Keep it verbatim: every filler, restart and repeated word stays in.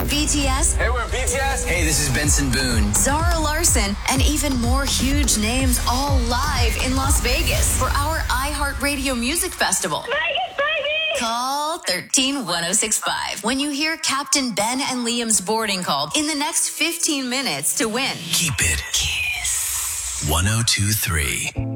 B T S. Hey, we're B T S. Hey, this is Benson Boone. Zara Larson, and even more huge names all live in Las Vegas for our iHeartRadio Music Festival. Vegas, baby! Call thirteen one oh six five when you hear Captain Ben and Liam's boarding call in the next fifteen minutes to win. Keep it Kiss one oh two three.